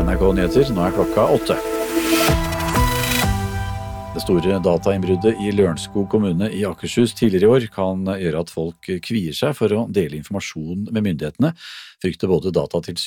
NRK Nyheter. Nå klokka 8. Det store datainnbruddet i Lørenskog kommune i Akershus tidligere i år kan gjøre at folk kvier seg for å dele informasjon med myndighetene, frykter både Datatilsynet